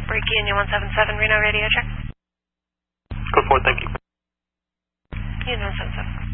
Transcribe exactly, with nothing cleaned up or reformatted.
break, Union one seven seven, Reno radio check. Code four, thank you. Union one seven seven.